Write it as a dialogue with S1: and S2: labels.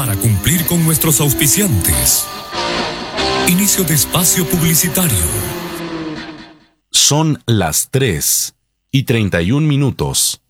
S1: para cumplir con nuestros auspiciantes. Inicio de espacio publicitario.
S2: Son las 3:31.